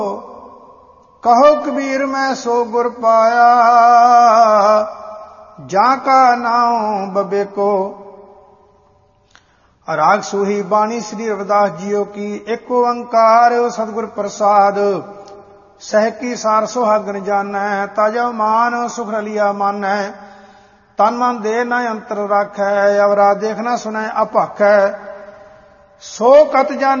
ਕਹੋ ਕਬੀਰ ਮੈਂ ਸੋ ਗੁਰ ਪਾਇਆ, ਜਾਂ ਕਾ ਨਾਉ ਬਬੇ ਕੋ। ਰਾਗ ਸੂਹੀ ਬਾਣੀ ਸ੍ਰੀ ਰਵਿਦਾਸ ਜੀਓ ਕੀ। ਇੱਕ ਓੰਕਾਰ ਸਤਿਗੁਰ ਪ੍ਰਸਾਦ, ਸਹਿ ਕੀ ਸਾਰ ਸੁਹਾਗਨ ਜਾਨੈ। ਤਾਜਾ ਮਾਨ ਸੁਖ ਰਲਿਆ ਮਾਨੈ, ਤਨ ਮਨ ਦੇ ਨ ਅੰਤਰ ਰਾਖੈ। ਅਵਰਾ ਦੇਖ ਨ ਸੁਨੈ ਅਭਾਖੈ, ਸੋ ਕਤ ਜਾਣੈ